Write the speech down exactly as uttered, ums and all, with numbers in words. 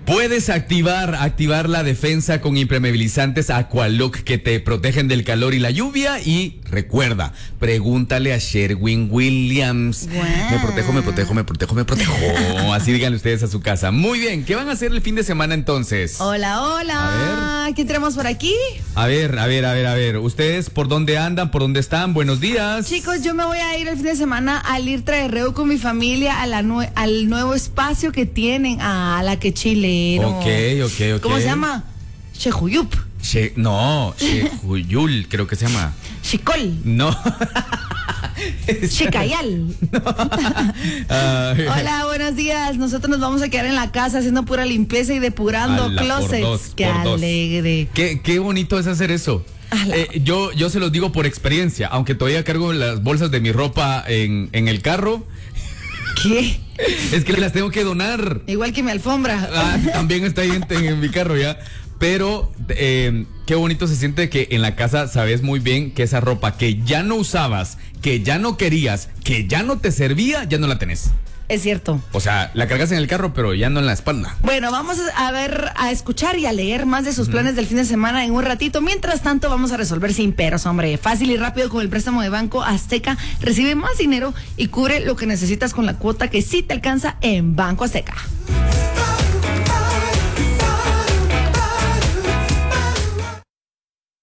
Puedes activar, activar la defensa con impermeabilizantes Aqualock que te protegen del calor y la lluvia. Y recuerda, pregúntale a Sherwin Williams. Wow. Me protejo, me protejo, me protejo, me protejo. Así díganle ustedes a su casa. Muy bien, ¿qué van a hacer el fin de semana entonces? Hola, hola. A ver. ¿Qué tenemos por aquí? A ver, a ver, a ver, a ver. ¿Ustedes por dónde andan? ¿Por dónde están? Buenos días. Chicos, yo me voy a ir el fin de semana al IRTRA de Reu con mi familia a la nue- al nuevo espacio que tienen. A la que chileno. Ok, ok, ok. ¿Cómo se llama? Chejuyup. Che, no, Chejuyul, creo que se llama. Chicol. No. Chicayal. No. Ay. Hola, buenos días. Nosotros nos vamos a quedar en la casa haciendo pura limpieza y depurando Ala, por closets. dos, Qué por dos. alegre. Qué, qué bonito es hacer eso. Ala. Eh, yo, yo se los digo por experiencia, aunque todavía cargo las bolsas de mi ropa en, en el carro, ¿Qué? es que las tengo que donar. Igual que mi alfombra. Ah, también está ahí en, en mi carro ya. Pero eh, qué bonito se siente que en la casa sabes muy bien que esa ropa que ya no usabas, que ya no querías, que ya no te servía, ya no la tenés. Es cierto. O sea, la cargas en el carro, pero ya no en la espalda. Bueno, vamos a ver, a escuchar y a leer más de sus planes del fin de semana en un ratito. Mientras tanto, vamos a resolver sin peros, hombre. Fácil y rápido con el préstamo de Banco Azteca. Recibe más dinero y cubre lo que necesitas con la cuota que sí te alcanza en Banco Azteca.